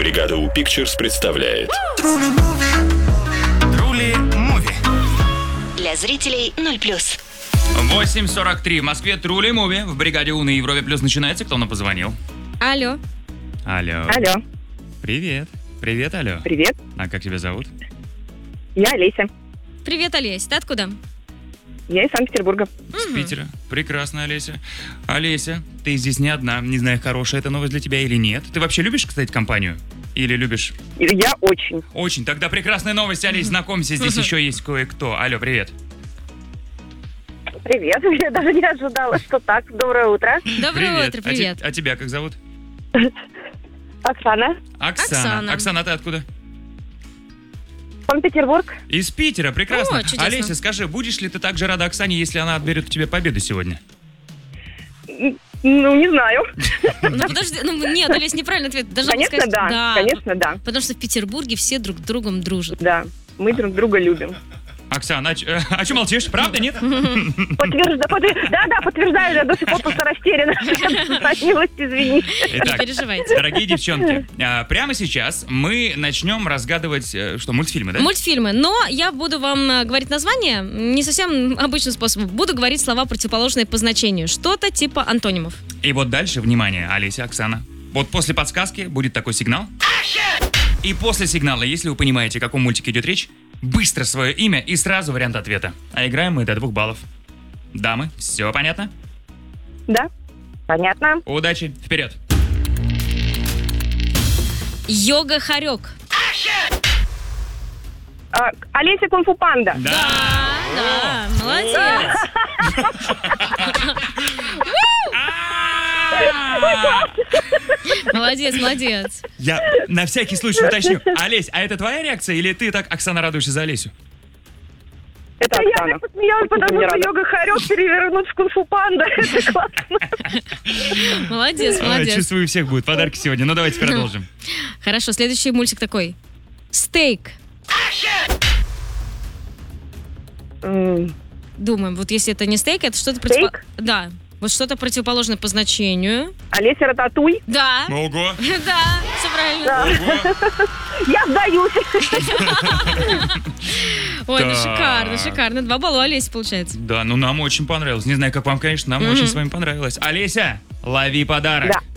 Бригада У Pictures представляет Трули Муви. Для зрителей 0+. 8:43 в Москве. Трули Муви в бригаде У на Европе Плюс начинается. Кто нам позвонил? Алло. Алло. Алло, Привет. Привет, алло. привет, А как тебя зовут? я Олеся, Привет, Олесь. Ты откуда? я из Санкт-Петербурга. С Питера. Прекрасно, Олеся. Олеся, ты здесь не одна. Не знаю, хорошая эта новость для тебя или нет. Ты вообще любишь, кстати, компанию? Или любишь? Я очень. Очень. Тогда прекрасная новость, Олесь. Знакомься, здесь еще есть кое-кто. Алло, привет. Привет, я даже не ожидала, что так. Доброе утро. Доброе утро, привет. А тебя как зовут? Оксана, Оксана. Оксана, ты откуда? Санкт-Петербург. Из Питера, прекрасно. О, чудесно. Олеся, скажи, будешь ли ты так же рада Оксане, если она отберет у тебя победу сегодня? Ну, не знаю. Ну подожди, нет, Олесь, неправильный ответ. Должна Конечно, сказать, да. Конечно, да. Потому что в Петербурге все друг с другом дружат. Да, мы друг друга любим. Оксана, а что молчишь? Правда, нет? Да, подтверждаю, я до сих пор просто растеряна. Звонилась, извини. Не Итак, переживайте. дорогие девчонки, прямо сейчас мы начнем разгадывать, мультфильмы, да? Мультфильмы. Но я буду вам говорить название не совсем обычным способом. Буду говорить слова, противоположные по значению. Что-то типа антонимов. И вот дальше, внимание, Олеся, Оксана. Вот после подсказки будет такой сигнал. И после сигнала, если вы понимаете, о каком мультике идет речь, быстро свое имя и сразу вариант ответа. А играем мы до 2 баллов. Дамы, все понятно? Да, понятно. Удачи, вперед. Йога-хорек. Олеся Кунг-фу Панда. Да, молодец. Молодец. Я на всякий случай уточню. Олесь, а это твоя реакция или ты так, Оксана, радуешься за Олесю? Это Я Оксана. так посмеялась, потому что йога-хорек перевернуть в кунг-фу панда. Это классно. Молодец. Чувствую, у всех будут подарки сегодня. Ну, давайте продолжим. Хорошо, следующий мультик такой. Стейк. Думаем, вот если это не стейк, это что-то Да, вот что-то противоположное по значению. Олеся Рататуй. Да, Ого! да, все правильно. Ого! Я сдаюсь. Ой, ну Так. шикарно. 2 балла Олеся получается. Да, ну нам очень понравилось. Не знаю, как вам, конечно, нам очень с вами понравилось. Олеся, лови подарок. Да.